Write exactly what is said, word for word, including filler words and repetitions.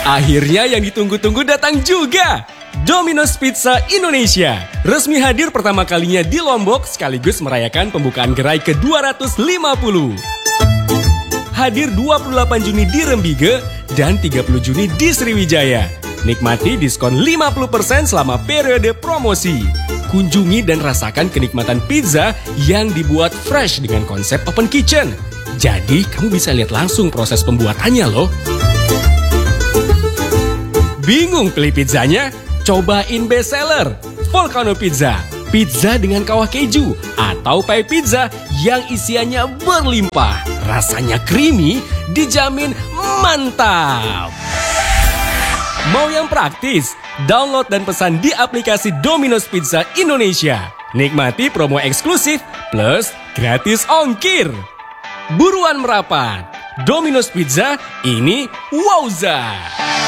Akhirnya yang ditunggu-tunggu datang juga. Domino's Pizza Indonesia resmi hadir pertama kalinya di Lombok sekaligus merayakan pembukaan gerai ke dua ratus lima puluh. Hadir dua puluh delapan Juni di Rembige dan tiga puluh Juni di Sriwijaya. Nikmati diskon lima puluh persen selama periode promosi. Kunjungi dan rasakan kenikmatan pizza yang dibuat fresh dengan konsep open kitchen. Jadi kamu bisa lihat langsung proses pembuatannya loh. Bingung pilih pizzanya? Cobain best seller, Volcano Pizza. Pizza dengan kawah keju atau pie pizza yang isiannya berlimpah. Rasanya creamy, dijamin mantap. Mau yang praktis? Download dan pesan di aplikasi Domino's Pizza Indonesia. Nikmati promo eksklusif plus gratis ongkir. Buruan merapat. Domino's Pizza, ini wowza.